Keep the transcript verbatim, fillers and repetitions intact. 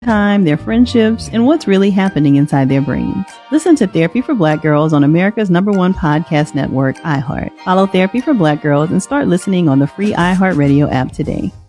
time, their friendships, and what's really happening inside their brains. Listen to Therapy for Black Girls on America's number one podcast network, iHeart. Follow Therapy for Black Girls and start listening on the free iHeartRadio app today.